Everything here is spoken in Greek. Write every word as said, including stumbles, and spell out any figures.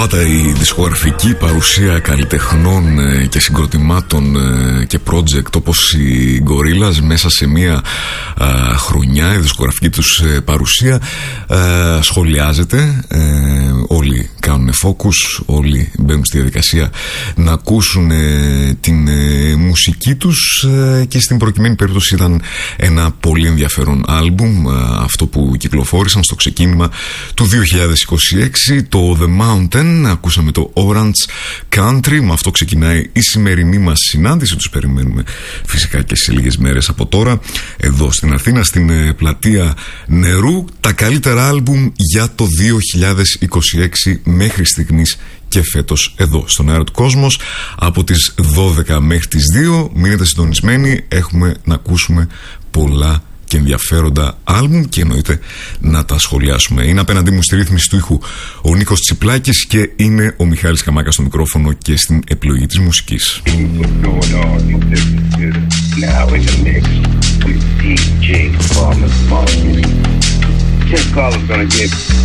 Πάντα η δισκογραφική παρουσία καλλιτεχνών και συγκροτημάτων και project όπως οι Gorillaz μέσα σε μία α, χρονιά, η δισκογραφική τους παρουσία α, σχολιάζεται. ε, όλοι κάνουν focus, όλοι μπαίνουν στη διαδικασία να ακούσουν ε, την ε, μουσική τους ε, και στην προκειμένη περίπτωση ήταν ένα πολύ ενδιαφέρον άλμπουμ ε, αυτό που κυκλοφόρησαν στο ξεκίνημα του δύο χιλιάδες είκοσι έξι, το The Mountain. Ακούσαμε το Orange Country. Με αυτό ξεκινάει η σημερινή μας συνάντηση. Τους περιμένουμε φυσικά και σε λίγες μέρες από τώρα εδώ στην Αθήνα, στην ε, πλατεία Νερού. Τα καλύτερα άλμπουμ για το δύο χιλιάδες είκοσι έξι μέχρι στιγμής και φέτος εδώ στον Αέρα του Κόσμος από τις δώδεκα μέχρι τις δύο. Μείνετε συντονισμένοι, έχουμε να ακούσουμε πολλά και ενδιαφέροντα άλμπουμ και εννοείται να τα σχολιάσουμε. Είναι απέναντί μου στη ρύθμιση του ήχου ο Νίκος Τσιπλάκης και είναι ο Μιχάλης Καμάκας στο μικρόφωνο και στην επιλογή της μουσικής.